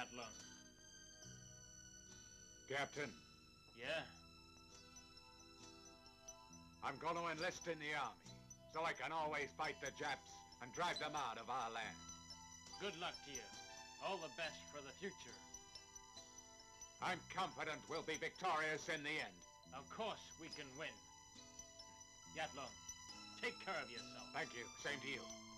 Yatlung. Captain, Yeah? I'm going to enlist in the army, so I can always fight the Japs and drive them out of our land. Good luck to you. All the best for the future. I'm confident we'll be victorious in the end. Of course we can win. Yatlung, take care of yourself. Thank you. Same to you.